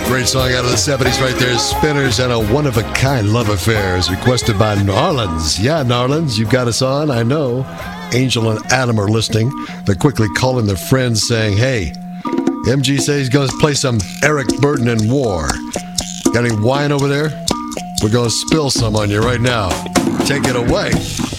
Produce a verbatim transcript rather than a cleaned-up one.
Great song out of the seventies right there. Spinners and a one-of-a-kind love affair is requested by Narlands. Yeah, Narlands, you've got us on, I know. Angel and Adam are listening. They're quickly calling their friends saying, hey, M G says he's going to play some Eric Burden and War. Got any wine over there? We're going to spill some on you right now. Take it away.